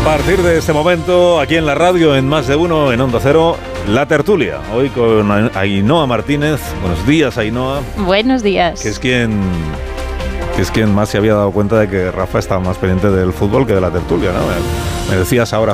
A partir de este momento, aquí en la radio, en Más de Uno, en Onda Cero, La Tertulia. Hoy con Ainhoa Martínez. Buenos días, Ainhoa. Buenos días. Que es quien más se había dado cuenta de que Rafa estaba más pendiente del fútbol que de la tertulia, ¿no? Me decías ahora